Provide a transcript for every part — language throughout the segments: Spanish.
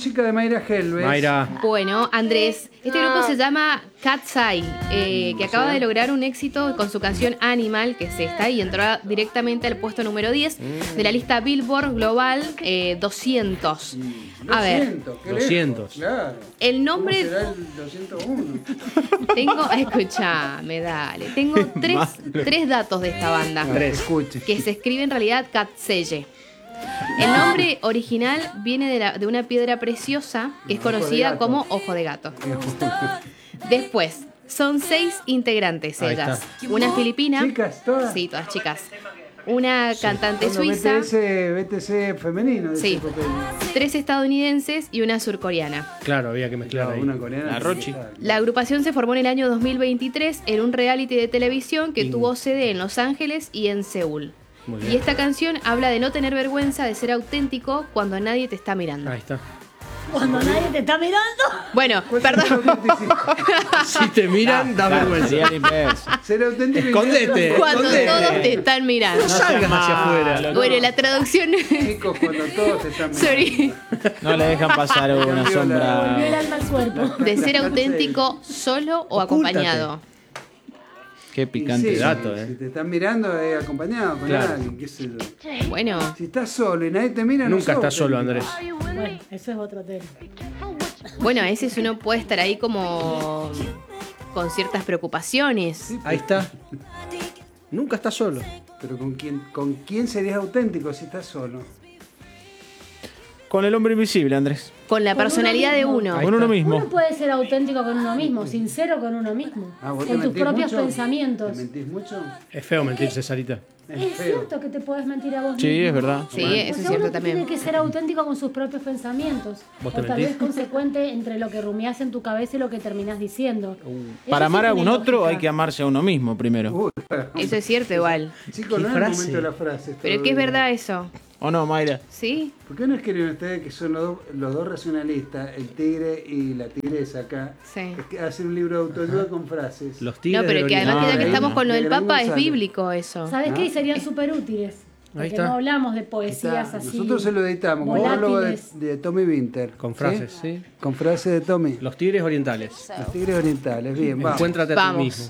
música de Mayra Helves. Mayra. Bueno, Andrés, este grupo se llama Cat's Eye, que acaba de lograr un éxito con su canción Animal, que se está ahí, entró directamente al puesto número 10 de la lista Billboard Global 200. A ver, 200. Claro. el nombre... ¿Cómo será el 201? Escúchame, dale. Tengo tres datos de esta banda. Escuche. Que se escribe en realidad Katseye. El nombre original viene de una piedra preciosa que es conocida como ojo de gato. Después, son 6 integrantes Ahí ellas. está. Una filipina. ¿Chicas todas? Sí, todas chicas. Una cantante Bueno, suiza. BTC femenino. de Sí. ese papel. 3 estadounidenses y una surcoreana. Claro, había que mezclar ahí. Una coreana. La Rochi. La agrupación se formó en el año 2023 en un reality de televisión que tuvo sede en Los Ángeles y en Seúl. Muy bien. Y esta canción habla de no tener vergüenza, de ser auténtico cuando nadie te está mirando. Ahí está. Cuando nadie te está mirando. Bueno, perdón. Si te miran, da vergüenza. Sería el inverso. Ser auténtico. Escondete. Cuando escondete. todos te están mirando. No salgas hacia afuera. Bueno, la traducción... Chicos, cuando todos te están mirando. Sorry. No le dejan pasar una Volvió el sombra. alma al cuerpo. De ser auténtico solo o Ocúltate. acompañado. Qué Y picante. sí, dato, Si te están mirando, acompañado con Claro. alguien, qué sé yo. Bueno, Si estás solo y nadie te mira, no Nunca sos estás solo, Andrés. Bueno, eso es otro tema. bueno, a veces uno puede estar ahí como con ciertas preocupaciones. Ahí está. Nunca estás solo. Pero ¿con quién serías auténtico si estás solo? Con el hombre invisible, Andrés. Con la Con personalidad uno de mismo. uno. Ahí Con uno está. mismo. Uno puede ser auténtico con uno mismo, sincero con uno mismo, ¿Vos te con tus mentís propios mucho? pensamientos. ¿Te mentís mucho? Es feo mentir, Cesarita. Es cierto que te puedes mentir a vos Sí, mismo. es verdad. Sí, O eso es sea, cierto uno también. tiene que ser auténtico con sus propios pensamientos. ¿Vos O te tal mentís? vez consecuente entre lo que rumiás en tu cabeza y lo que terminás diciendo. Eso Para sí amar a tiene un otro lógica. hay que amarse a uno mismo primero. Uy, Eso es cierto igual. chicos, ¿Qué no es frase? el momento de la frase. Pero que es verdad eso. ¿O no, Mayra? ¿Sí? ¿Por qué no escriben ustedes que son los dos racionalistas, el tigre y la tigresa acá? Sí. Es que hacen un libro de autoayuda con frases. Los tigres No, pero del que además Oriente. que ya que No, estamos con lo del de Gran Papa es González. bíblico eso. ¿Sabes ¿No? qué? Y serían súper útiles. Ahí Porque está. no hablamos de poesías Está. así. Nosotros se lo editamos con prólogo volátiles. de Tommy Winter. Con ¿sí? frases, ¿sí? Con frases de Tommy. Los tigres orientales. Los tigres orientales. Bien, vamos. Encuéntrate a ti Vamos. mismo.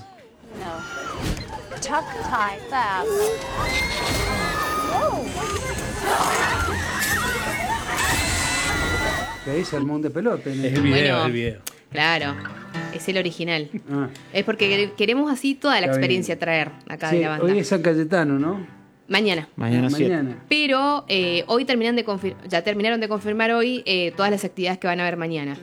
Tuck tie fab. Que ahí se armó un de pelota. Es el video, Bueno. es el video. Claro, es el original. Ah, Es porque queremos así toda la Está bien. experiencia traer acá sí, de la banda. hoy es San Cayetano, ¿no? Mañana. Mañana 7. Mañana. Pero hoy ya terminaron de confirmar hoy todas las actividades que van a haber mañana.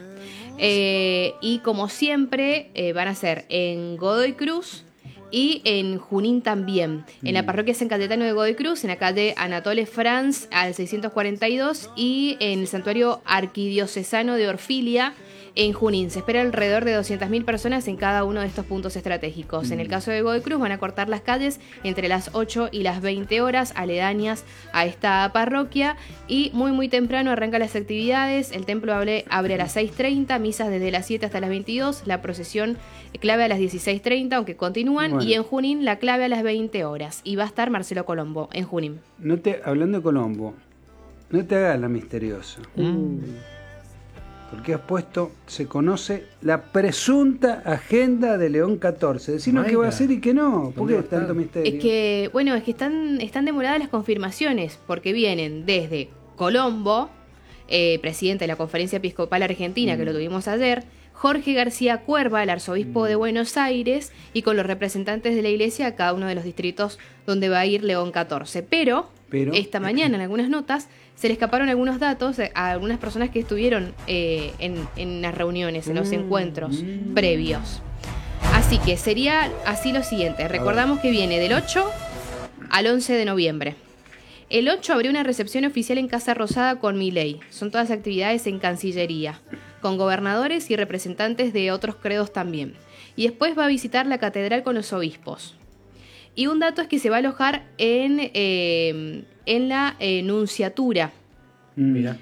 Y como siempre, van a ser en Godoy Cruz y en Junín también. En la parroquia San Cayetano de Godoy Cruz, en la calle Anatole France al 642 y en el santuario arquidiocesano de Orfilia en Junín. Se espera alrededor de 200.000 personas en cada uno de estos puntos estratégicos. En el caso de Godoy Cruz van a cortar las calles entre las 8 y las 20 horas aledañas a esta parroquia y muy temprano arrancan las actividades. El templo abre a las 6:30, misas desde las 7 hasta las 22, la procesión clave a las 16:30, aunque continúan, Bueno. y en Junín la clave a las 20 horas. Y va a estar Marcelo Colombo en Junín. Hablando de Colombo, no te hagas la misteriosa. Porque has puesto, se conoce la presunta agenda de León 14. Decinos qué va a hacer y qué no. ¿Por qué ¿Dónde va a tanto estar? misterio? Es que, bueno, es que están demoradas las confirmaciones, porque vienen desde Colombo, presidente de la Conferencia Episcopal Argentina, que lo tuvimos ayer, Jorge García Cuerva, el arzobispo de Buenos Aires, y con los representantes de la iglesia a cada uno de los distritos donde va a ir León 14. Pero esta mañana en algunas notas se le escaparon algunos datos a algunas personas que estuvieron en las reuniones, en los encuentros previos. Así que sería así lo siguiente. Recordamos que viene del 8 al 11 de noviembre. El 8 habría una recepción oficial en Casa Rosada con Milei. Son todas actividades en Cancillería, con gobernadores y representantes de otros credos también. Y después va a visitar la catedral con los obispos. Y un dato es que se va a alojar en la nunciatura. Mira.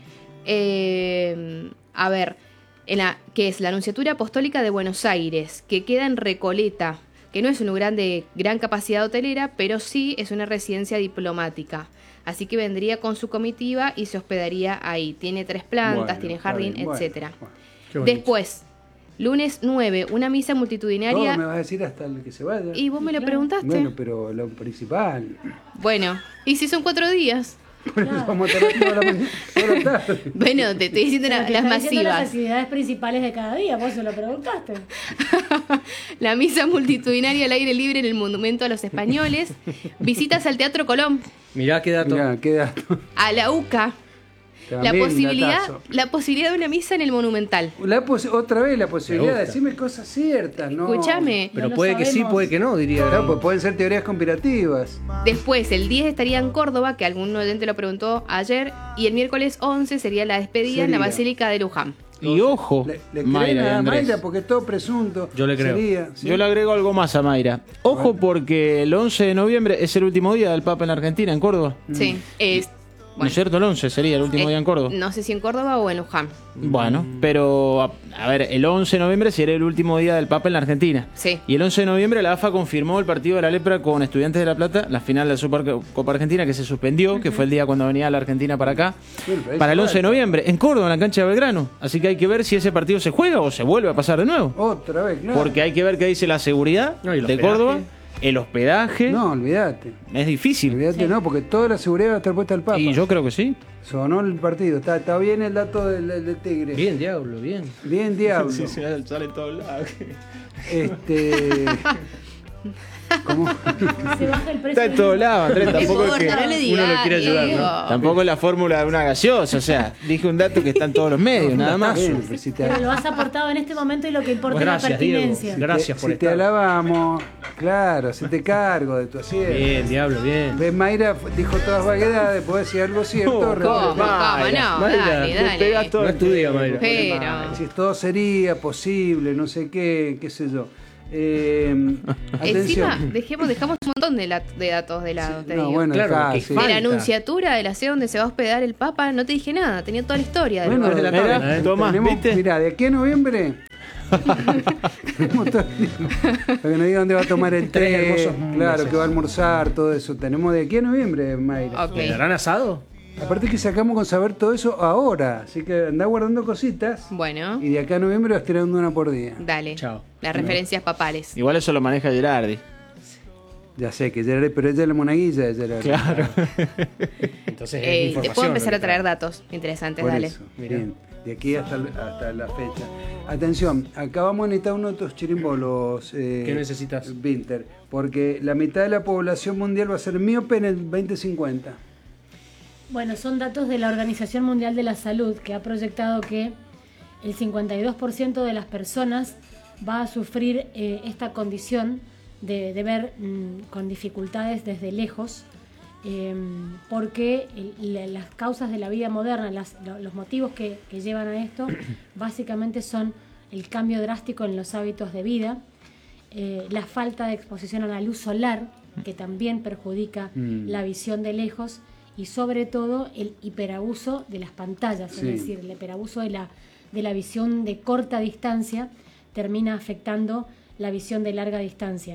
A ver, que es la Nunciatura Apostólica de Buenos Aires, que queda en Recoleta, que no es un lugar de gran capacidad hotelera, pero sí es una residencia diplomática. Así que vendría con su comitiva y se hospedaría ahí. Tiene 3 plantas, Bueno, tiene está jardín, bien, bueno, etcétera. bueno. Qué bonito. Después, lunes 9, una misa ¿Vos multitudinaria. me vas a decir hasta el que se vaya? Y vos me lo preguntaste. Bueno, pero lo principal. Bueno, ¿y si son 4 días? Vamos a tener toda la mañana, toda la tarde. Bueno, te estoy diciendo Pero te las está diciendo las masivas. actividades principales de cada día, vos se lo preguntaste. La misa multitudinaria al aire libre en el Monumento a los Españoles. Visitas al Teatro Colón, Mirá qué dato. Mirá, qué dato. a la UCA. También datazo. La posibilidad de una misa en el Monumental. Otra vez la posibilidad Me de gusta. decirme cosas ciertas, ¿no? Escúchame. Pero lo puede que sí, sabemos. puede que no, diría. Claro, pues pueden ser teorías conspirativas. Después, el 10 estaría en Córdoba, que algún oyente lo preguntó ayer. Y el miércoles 11 sería la despedida en la Sería. Basílica de Luján. Y ojo, Le creen Mayra y a Andrés. Mayra porque es todo presunto. Yo le creo. Sería, ¿sí? Yo le agrego algo más a Mayra. Ojo porque el 11 de noviembre es el último día del Papa en la Argentina, en Córdoba. Sí. ¿No es cierto? El 11 sería el último día en Córdoba. No sé si en Córdoba o en Luján. Bueno, pero a ver, el 11 de noviembre sería el último día del Papa en la Argentina. Sí. Y el 11 de noviembre la AFA confirmó el partido de la lepra con Estudiantes de La Plata, la final de la Supercopa Argentina que se suspendió, que fue el día cuando venía la Argentina para acá, Bueno, pero ahí para el se 11 de falta. noviembre, en Córdoba, en la cancha de Belgrano. Así que hay que ver si ese partido se juega o se vuelve a pasar de nuevo. Otra vez, claro. Porque hay que ver qué dice la seguridad No, y el de hospedaje. Córdoba, el hospedaje. No, olvídate. Es difícil. Olvídate, no, porque toda la seguridad va a estar puesta al Papa. Y yo creo que sí. Sonó el partido. Está bien el dato del Tigre. Bien, diablo, bien. Bien, diablo. sale en todos lados. ¿Cómo? Se baja el precio. Está en todos lados, Andrés. Tampoco es que no le digas, uno lo quiere ayudar, ¿no? Diego. tampoco es la fórmula de una gaseosa. O sea, dije un dato que está en todos los medios, nada más. Bien, pero si te, Pero lo has aportado en este momento y lo que importa Gracias, es la Diego. pertinencia. Gracias por si te estar. alabamos, claro, si te cargo de tu asiento. Bien, diablo, bien. Ves, Mayra dijo todas vaguedades, puedo decir algo cierto. ¿Cómo? realmente. No, Mayra, dale, te dale. pegas todo. No estudia, Mayra. Pero... Si todo sería posible, no sé qué sé yo. Atención. Encima, dejamos un montón de datos de lado, te No, digo. bueno, Claro, dejá, que sí. De la falta. anunciatura de la sede donde se va a hospedar el Papa, no te dije nada, tenía toda la historia. Bueno, Después de la Mirá, tabla, Tomás, ¿viste? Mirá, de aquí a noviembre. Tenemos todo el tiempo. Para que nos diga dónde va a tomar el Tres té, hermosos claro, meses. que va a almorzar, todo eso. Tenemos de aquí a noviembre, Mayra. Ok. ¿Me darán asado? Aparte que sacamos con saber todo eso ahora, así que andá guardando cositas. Bueno, Y de acá a noviembre vas tirando una por día. dale. Chao. Las referencias papales. Igual eso lo maneja Gerardi. Ya sé que Gerard, pero ella es la monaguilla de Gerard. Claro. Entonces Te información. puedo empezar lo a que traer trae. datos interesantes, Por dale. eso. Bien. De aquí hasta la fecha. Atención, acá vamos a necesitar uno de tus chirimbolos. ¿Qué necesitas? Winter, porque la mitad de la población mundial va a ser miope en el 2050. Bueno, son datos de la Organización Mundial de la Salud, que ha proyectado que el 52% de las personas va a sufrir esta condición de ver con dificultades desde lejos, porque las causas de la vida moderna, los motivos que llevan a esto, básicamente son el cambio drástico en los hábitos de vida, la falta de exposición a la luz solar, que también perjudica la visión de lejos, y sobre todo el hiperabuso de las pantallas, Sí. es decir, el hiperabuso de la visión de corta distancia termina afectando la visión de larga distancia.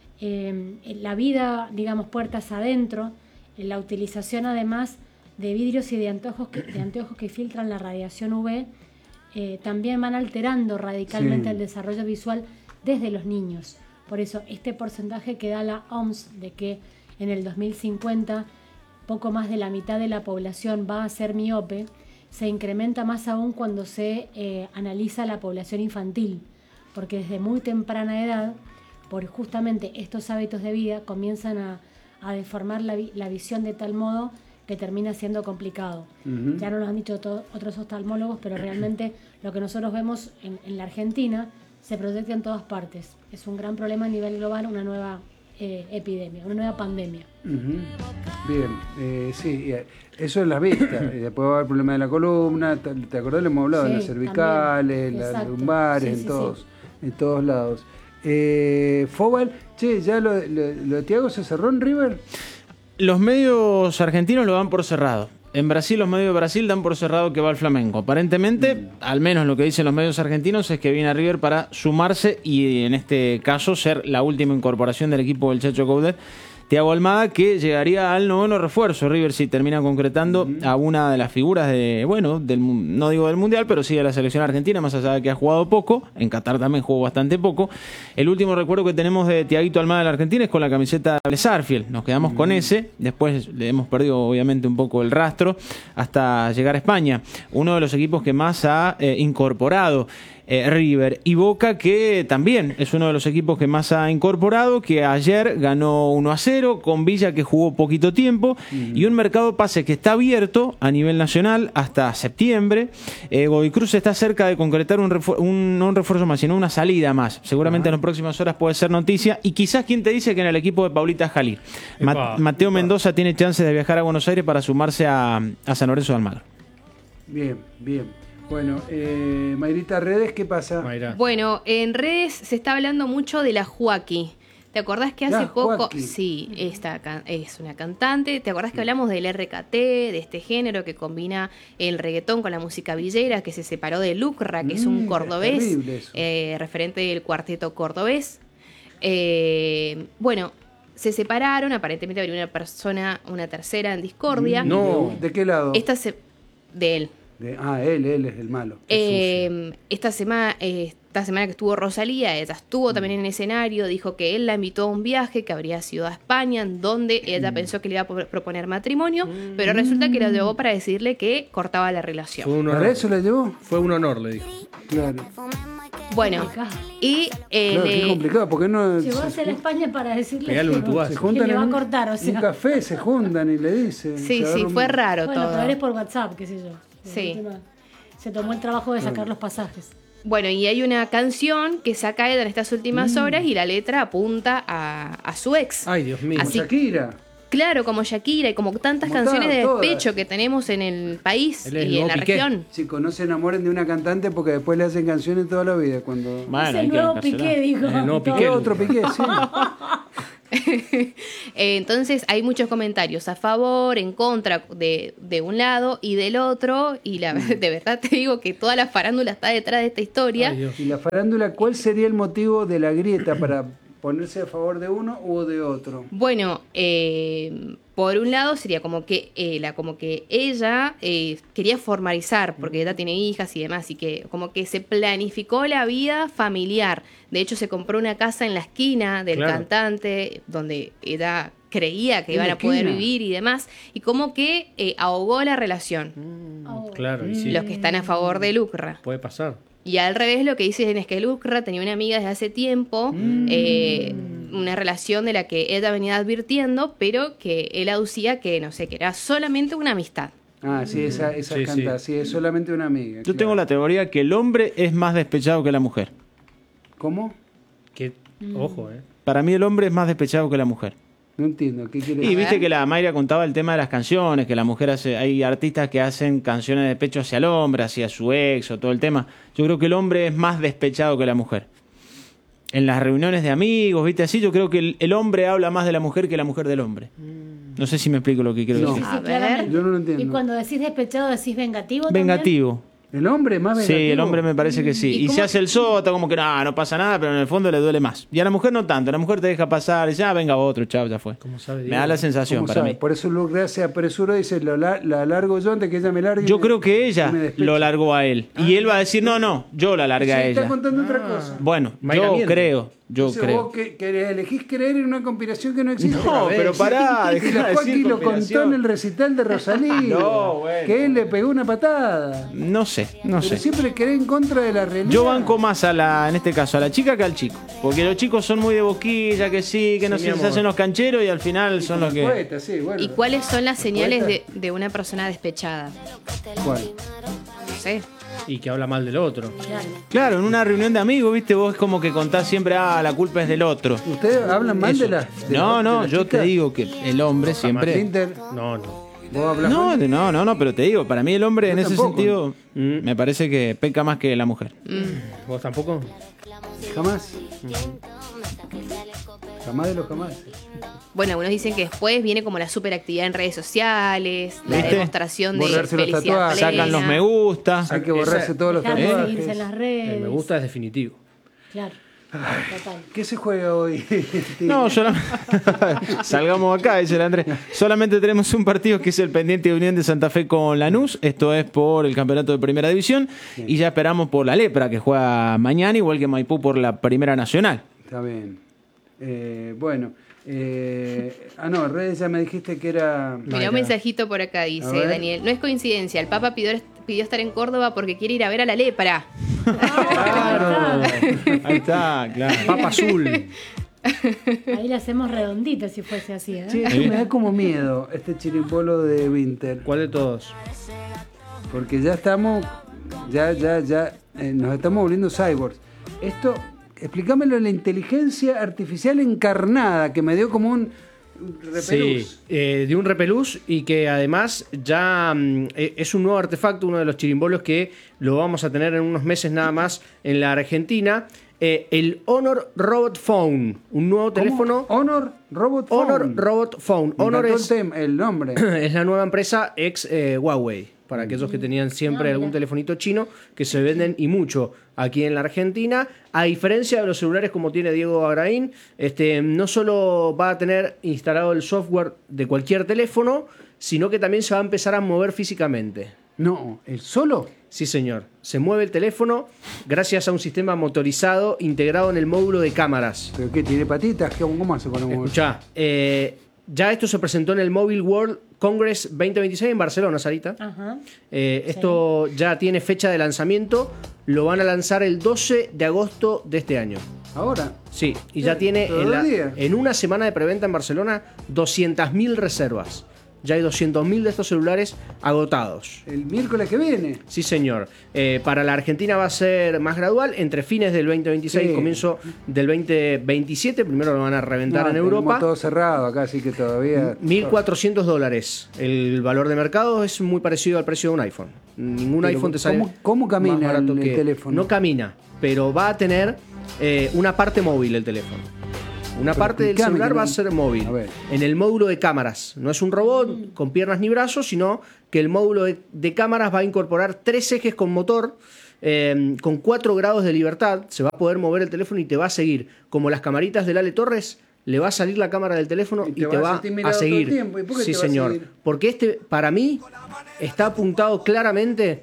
La vida, digamos, puertas adentro, la utilización además de vidrios y de anteojos que filtran la radiación UV, también van alterando radicalmente Sí. el desarrollo visual desde los niños. Por eso este porcentaje que da la OMS de que en el 2050 poco más de la mitad de la población va a ser miope, se incrementa más aún cuando se analiza la población infantil, porque desde muy temprana edad, por justamente estos hábitos de vida, comienzan a deformar la visión de tal modo que termina siendo complicado. Ujú. Ya nos lo han dicho otros oftalmólogos, pero realmente lo que nosotros vemos en la Argentina se proyecta en todas partes. Es un gran problema a nivel global, una nueva epidemia, una nueva pandemia. Ujú. Bien, sí, eso es la vista. Y después va a haber problema de la columna. ¿Te acordás? Le hemos hablado de Sí, las cervicales, también. las Exacto. lumbares, Sí, en todos lados. Fobal, che, ya lo de Thiago se cerró en River. Los medios argentinos lo dan por cerrado. En Brasil, los medios de Brasil dan por cerrado que va al Flamengo. Aparentemente, al menos lo que dicen los medios argentinos, es que viene a River para sumarse y en este caso ser la última incorporación del equipo del Chacho Coudet. Thiago Almada, que llegaría al 9º refuerzo. River sí termina concretando a una de las figuras no digo del Mundial, pero sí de la selección argentina, más allá de que ha jugado poco. En Qatar también jugó bastante poco. El último recuerdo que tenemos de Thiaguito Almada de la Argentina es con la camiseta de Sarfield. Nos quedamos con ese. Después le hemos perdido obviamente un poco el rastro hasta llegar a España. Uno de los equipos que más ha incorporado River, y Boca, que también es uno de los equipos que más ha incorporado, que ayer ganó 1-0 con Villa, que jugó poquito tiempo, y un mercado de pases que está abierto a nivel nacional hasta septiembre. Godoy Cruz está cerca de concretar no un refuerzo más, sino una salida más. Seguramente en las próximas horas puede ser noticia, y quizás quien te dice que en el equipo de Paulita Jalil. Mateo Mendoza tiene chances de viajar a Buenos Aires para sumarse a San Lorenzo de Almagro. Bien. Bueno, Mayrita, redes, ¿qué pasa? Mayra. Bueno, en redes se está hablando mucho de la Joaquí. ¿Te acordás que hace poco... Joaquí. Sí, esta es una cantante. ¿Te acordás que hablamos del RKT, de este género que combina el reggaetón con la música villera, que se separó de Lucra, que es un cordobés, es terrible eso. referente del cuarteto cordobés? Bueno, se separaron, aparentemente habría una tercera en discordia. No. ¿De qué lado? De él. Él es el malo. Esta semana que estuvo Rosalía, ella estuvo también en el escenario, dijo que él la invitó a un viaje que habría sido a España, en donde ella pensó que le iba a proponer matrimonio, pero resulta que la llevó para decirle que cortaba la relación. Fue un honor. ¿Para eso la llevó? Fue un honor, le dijo. Claro. Bueno, y Claro, qué complicado, porque no Llegó a hacer España para decirle Pegale un que, tubazo. se que juntan le va a en cortar, o un sea. café, se juntan y le dicen. sí, se agarran fue raro Bueno, todo. pero eres por WhatsApp, qué sé yo. Sí. De última, se tomó el trabajo de sacar los pasajes. Bueno, y hay una canción que saca ella en estas últimas horas y la letra apunta a su ex. Ay, Dios mío. Como Así- Shakira. Claro, como Shakira y como tantas Como canciones de todas. despecho que tenemos en el país Él es el y en nuevo la Piqué. región. Chicos, no se enamoren de una cantante porque después le hacen canciones toda la vida. Cuando... Bueno, es hay el que nuevo encarcelar. Piqué, dijo. El nuevo Todo. Piqué. Otro Piqué, sí. Entonces hay muchos comentarios a favor, en contra de un lado y del otro, y de verdad te digo que toda la farándula está detrás de esta historia. Ay, Dios. Y la farándula, ¿cuál sería el motivo de la grieta para ponerse a favor de uno u de otro? Bueno, por un lado sería como que ella quería formalizar, porque ella tiene hijas y demás, y que como que se planificó la vida familiar. De hecho, se compró una casa en la esquina del Claro. cantante, donde ella creía que En iban la a poder esquina. vivir y demás, y como que ahogó la relación. Claro, y sí. Los que están a favor de Lucra. Puede pasar. Y al revés, lo que dicen es que Lucra tenía una amiga desde hace tiempo, una relación de la que ella venía advirtiendo, pero que él aducía que, no sé, que era solamente una amistad. Ah, sí, esa Sí, canta, sí. sí, es solamente una amiga. Yo tengo la teoría que el hombre es más despechado que la mujer. ¿Cómo? Que, ojo, Para mí el hombre es más despechado que la mujer. No entiendo, ¿qué quiere Y decir? viste que la Mayra contaba el tema de las canciones, que la mujer hay artistas que hacen canciones de pecho hacia el hombre, hacia su ex o todo el tema. Yo creo que el hombre es más despechado que la mujer. En las reuniones de amigos, viste así, yo creo que el hombre habla más de la mujer que la mujer del hombre. No sé si me explico lo que quiero No. decir. A ver. claramente. Yo no lo entiendo. Y cuando decís despechado, decís vengativo. también? Vengativo. ¿El hombre más Sí, vengativo? el hombre me parece que sí. ¿Y Y cómo- se hace el sota, como que no pasa nada, pero en el fondo le duele más. Y a la mujer no tanto. La mujer te deja pasar y ya venga otro, chao, ya fue. ¿Cómo sabe Me Diego? da la sensación ¿Cómo para sabe? mí. Por eso Lucre se apresuró y dice, la largo yo antes que ella me largue. Yo creo que ella me despeche. lo largó a él. Y él va a decir, no, yo la largué Sí, a está ella. contando otra cosa. Bueno, Mayra yo miente. creo. Entonces vos que elegís creer en una conspiración que no existe. No, pero pará, Y dejá la de Joaquín decir lo contó conspiración. en el recital de Rosalía. No, bueno. Que él le pegó una patada. No sé. Pero siempre querés en contra de la realidad. Yo banco más en este caso, a la chica que al chico. Porque los chicos son muy de boquilla, que sí, que no Sí, se mi amor. hacen los cancheros y al final son los que... Poeta, sí, bueno. ¿Y cuáles son las señales Poeta. de una persona despechada? ¿Cuál? No sé. Y que habla mal del otro. Claro. Claro, en una reunión de amigos, viste, vos es como que contás siempre, la culpa es del otro. ¿Ustedes hablan mal Eso. de las No, yo te chicas? digo que el hombre siempre... Tinter, No, no. ¿vos hablas mal? No, pero te digo, para mí el hombre Yo en ese tampoco. sentido Mm. me parece que peca más que la mujer. ¿Vos tampoco? Jamás. Jamás de los jamás. Bueno, algunos dicen que después viene como la superactividad en redes sociales, la ¿Viste? demostración de Borrarse los felicidad tatuajes. plena. Sacan los me gusta. Hay que borrarse Esa- todos los Dejar de seguirse en tatuajes. las redes. El me gusta es definitivo. Claro. Total. ¿Qué se juega hoy? No, salgamos acá, dice el Andrés. Solamente tenemos un partido que es el pendiente de Unión de Santa Fe con Lanús. Esto es por el campeonato de Primera División. Sí. Y ya esperamos por la Lepra, que juega mañana, igual que Maipú por la Primera Nacional. Está bien. Bueno. No, redes ya me dijiste que era... Mira, un mensajito por acá dice Daniel. No es coincidencia, el Papa pidió estar en Córdoba porque quiere ir a ver a la lepra. Claro. Ahí está, claro. Papa azul. Ahí la hacemos redondita si fuese así, ¿eh? Sí, esto me da como miedo, este chirimbolo de Winter. ¿Cuál de todos? Porque ya estamos... nos estamos volviendo cyborgs. Esto... Explícamelo, la inteligencia artificial encarnada, que me dio como un repelús. Sí, de un repelús, y que además ya es un nuevo artefacto, uno de los chirimbolos que lo vamos a tener en unos meses nada más en la Argentina. El Honor Robot Phone, un nuevo teléfono. Honor Robot Phone. Honor Robot Phone. Honor es el nombre. Es la nueva empresa ex Huawei. Para aquellos que tenían siempre algún telefonito chino, que se venden y mucho aquí en la Argentina. A diferencia de los celulares como tiene Diego Agraín, no solo va a tener instalado el software de cualquier teléfono, sino que también se va a empezar a mover físicamente. No, ¿el solo? Sí, señor. Se mueve el teléfono gracias a un sistema motorizado integrado en el módulo de cámaras. ¿Pero qué? ¿Tiene patitas? ¿Cómo hace con el móvil? Escuchá, ya esto se presentó en el Mobile World Congress 2026 en Barcelona, Sarita. Ajá. Esto ya tiene fecha de lanzamiento. Lo van a lanzar el 12 de agosto de este año. ¿Ahora? Sí, y ya tiene en una semana de preventa en Barcelona 200.000 reservas. Ya hay 200.000 de estos celulares agotados. ¿El miércoles que viene? Sí, señor. Para la Argentina va a ser más gradual, entre fines del 2026 y comienzo del 2027. Primero lo van a reventar en Europa. Todo cerrado acá, así que todavía... $1.400. El valor de mercado es muy parecido al precio de un iPhone. Ningún iPhone te sale ¿Cómo camina más barato el teléfono? No camina, pero va a tener una parte móvil el teléfono. Una parte del celular va a ser móvil. En el módulo de cámaras. No es un robot con piernas ni brazos, sino que el módulo de cámaras va a incorporar 3 ejes con motor, con 4 grados de libertad. Se va a poder mover el teléfono y te va a seguir. Como las camaritas del Ale Torres, le va a salir la cámara del teléfono y te va a seguir. Sí, señor. Porque para mí, está apuntado claramente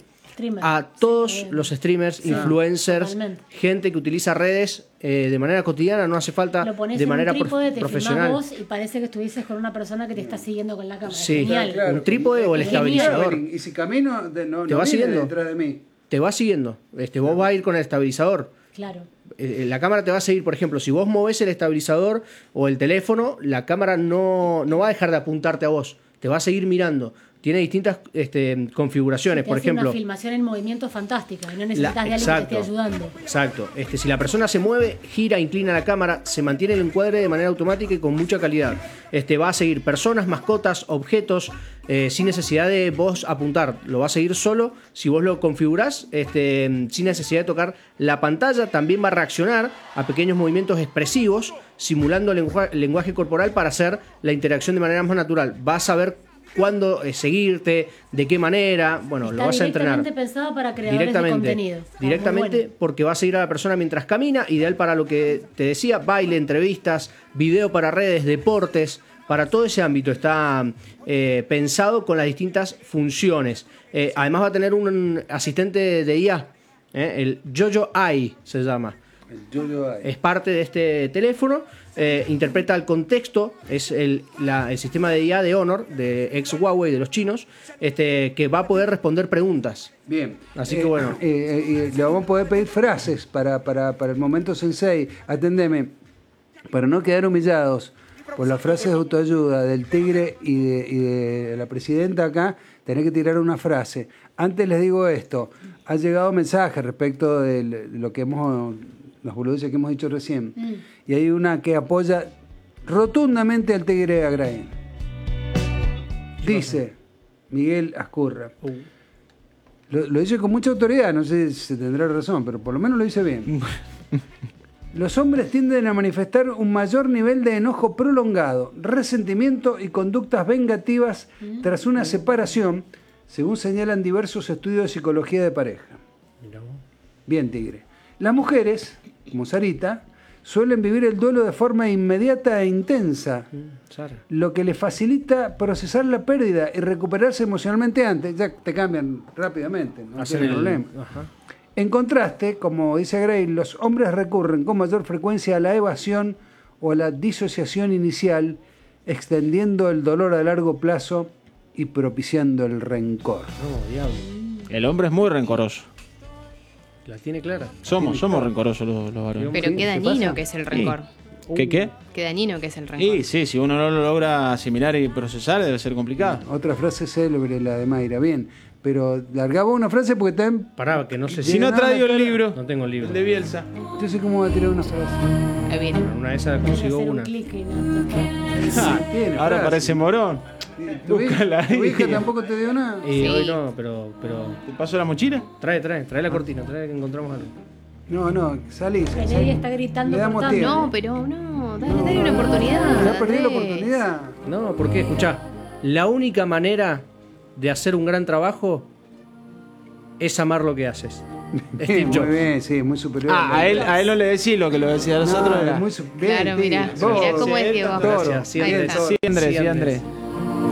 a todos los streamers, influencers, gente que utiliza redes de manera cotidiana, no hace falta de manera profesional. Vos y parece que estuvieses con una persona que te está siguiendo con la cámara. Sí, claro. Un trípode o el estabilizador. Y si camino, no te va siguiendo detrás de mí. Te va siguiendo. Vos vas a ir con el estabilizador. Claro. La cámara te va a seguir, por ejemplo, si vos movés el estabilizador o el teléfono, la cámara no va a dejar de apuntarte a vos, te va a seguir mirando. Tiene distintas configuraciones, por ejemplo. Una filmación en movimiento fantástica y no necesitas de alguien que te esté ayudando. Exacto. Si la persona se mueve, gira, inclina la cámara, se mantiene el encuadre de manera automática y con mucha calidad. Va a seguir personas, mascotas, objetos, sin necesidad de vos apuntar. Lo va a seguir solo si vos lo configurás, sin necesidad de tocar la pantalla. También va a reaccionar a pequeños movimientos expresivos, simulando lenguaje corporal para hacer la interacción de manera más natural. Vas a ver cuándo seguirte, de qué manera, bueno, lo vas a entrenar. Directamente pensado para creadores de contenido. Directamente, porque va a seguir a la persona mientras camina, ideal para lo que te decía, baile, entrevistas, video para redes, deportes, para todo ese ámbito está pensado con las distintas funciones. Además va a tener un asistente de IA, el Jojo AI se llama. Es parte de este teléfono, interpreta el contexto, es el sistema de IA de Honor, de ex Huawei, de los chinos, que va a poder responder preguntas. Bien. Así que bueno. Le vamos a poder pedir frases para el momento sensei. Atendeme, para no quedar humillados por las frases de autoayuda del Tigre y de la presidenta acá, tenés que tirar una frase. Antes les digo esto, ha llegado mensaje respecto de lo que las boludeces que hemos dicho recién. Y hay una que apoya rotundamente al Tigre Agrain. Dice Miguel Ascurra. Lo dice con mucha autoridad, no sé si se tendrá razón, pero por lo menos lo dice bien. Los hombres tienden a manifestar un mayor nivel de enojo prolongado, resentimiento y conductas vengativas tras una separación, según señalan diversos estudios de psicología de pareja. Bien, Tigre. Las mujeres, como Sarita, suelen vivir el duelo de forma inmediata e intensa, Sara. lo que les facilita procesar la pérdida y recuperarse emocionalmente antes. Ya te cambian rápidamente, no Hacer tiene el- problema. Ajá. En contraste, como dice Gray, los hombres recurren con mayor frecuencia a la evasión o a la disociación inicial, extendiendo el dolor a largo plazo y propiciando el rencor. No, diablo. El hombre es muy rencoroso. La tiene clara. Somos rencorosos los varones. Pero Sí, qué ¿qué dañino pasa? que es el rencor. ¿Qué? Qué dañino que es el rencor. Y sí, si uno no lo logra asimilar y procesar, debe ser complicado. Otra frase célebre, la de Mayra. Bien, pero largaba una frase porque también... Pará, que no sé Si no traigo el libro, No tengo el libro. el de Bielsa. Entonces, ¿cómo va a tirar una frase? Ahí viene. Una de esas Voy a consigo hacer un una. clic y no. Tiene Ahora frase. parece morón. ¿Tu Búscala tu ahí. hija tampoco te dio nada? Y Sí. hoy no, pero ¿Te pasó la mochila? trae la cortina, trae que encontramos algo. No, salís. Kennedy está gritando Le damos cortando. tiempo. No, pero no, dale una oportunidad. Ya perdí la Andrés. oportunidad. No, ¿por qué? Escuchá, la única manera de hacer un gran trabajo es amar lo que haces. Steve Bien, muy Jobs. bien, sí, muy superior. A él no le decís lo que lo decía a nosotros. No, era. es muy bien, Claro, sí. mirá, Vos, mirá cómo es sí, Diego. toro. Gracias, sí, Ahí Andrés. está. Sí, Andrés, Sí, sí, Andrés. Andrés.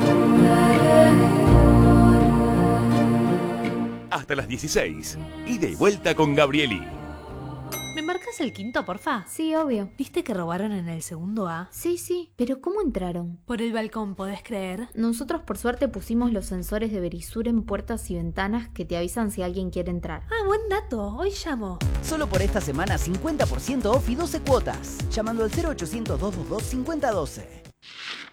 Hasta las 16. Ida y vuelta con Gabrieli. ¿Me marcas el quinto, porfa? Sí, obvio. ¿Viste que robaron en el segundo A? Sí, pero ¿cómo entraron? Por el balcón, ¿podés creer? Nosotros por suerte pusimos los sensores de Verisur en puertas y ventanas que te avisan si alguien quiere entrar. Ah, buen dato. Hoy llamo. Solo por esta semana 50% off y 12 cuotas. Llamando al 0800 222 5012.